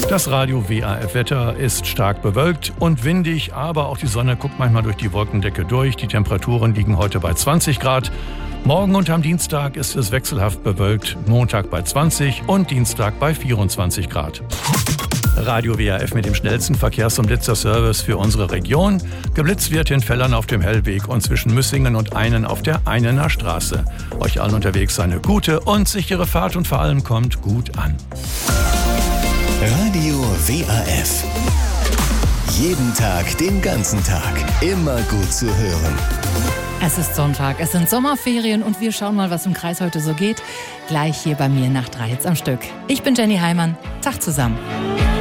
Das Radio WAF-Wetter ist stark bewölkt und windig, aber auch die Sonne guckt manchmal durch die Wolkendecke durch. Die Temperaturen liegen heute bei 20 Grad. Morgen und am Dienstag ist es wechselhaft bewölkt, Montag bei 20 und Dienstag bei 24 Grad. Radio WAF mit dem schnellsten Verkehrs- und Blitzerservice für unsere Region. Geblitzt wird in Fellern auf dem Hellweg und zwischen Müssingen und Einen auf der Einener Straße. Euch allen unterwegs eine gute und sichere Fahrt und vor allem kommt gut an. Radio WAF. Jeden Tag, den ganzen Tag. Immer gut zu hören. Es ist Sonntag, es sind Sommerferien und wir schauen mal, was im Kreis heute so geht. Gleich hier bei mir nach 3 Hits am Stück. Ich bin Jenny Heimann. Tag zusammen.